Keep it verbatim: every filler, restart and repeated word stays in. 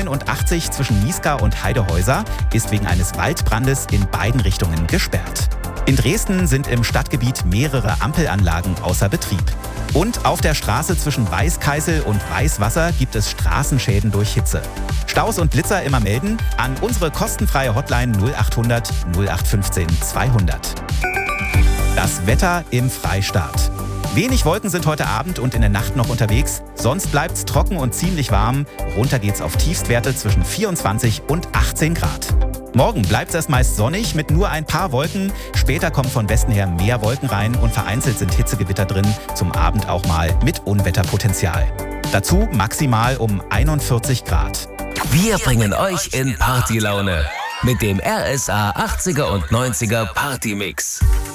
neunundachtzig zwischen Niesgar und Heidehäuser ist wegen eines Waldbrandes in beiden Richtungen gesperrt. In Dresden sind im Stadtgebiet mehrere Ampelanlagen außer Betrieb. Und auf der Straße zwischen Weißkaisel und Weißwasser gibt es Straßenschäden durch Hitze. Staus und Blitzer immer melden an unsere kostenfreie Hotline null achthundert null acht fünfzehn zweihundert. Das Wetter im Freistaat. Wenig Wolken sind heute Abend und in der Nacht noch unterwegs. Sonst bleibt's trocken und ziemlich warm. Runter geht's auf Tiefstwerte zwischen vierundzwanzig und achtzehn Grad. Morgen bleibt's erst meist sonnig mit nur ein paar Wolken. Später kommen von Westen her mehr Wolken rein und vereinzelt sind Hitzegewitter drin. Zum Abend auch mal mit Unwetterpotenzial. Dazu maximal um einundvierzig Grad. Wir bringen euch in Partylaune mit dem R S A achtziger und neunziger Partymix.